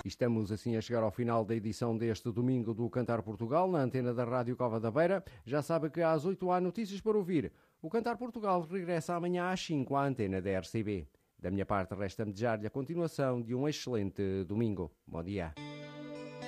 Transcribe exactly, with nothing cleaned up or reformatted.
Estamos assim a chegar ao final da edição deste domingo do Cantar Portugal, na antena da Rádio Cova da Beira. Já sabe que às oito há notícias para ouvir. O Cantar Portugal regressa amanhã às cinco à antena da R C B. Da minha parte, resta-me desejar-lhe a continuação de um excelente domingo. Bom dia.